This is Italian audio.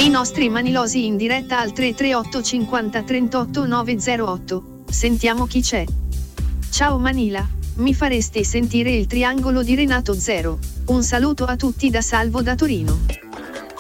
I nostri manilosi in diretta al 338 50 38 908. Sentiamo chi c'è. Ciao Manila, mi faresti sentire il triangolo di Renato Zero? Un saluto a tutti da Salvo da Torino.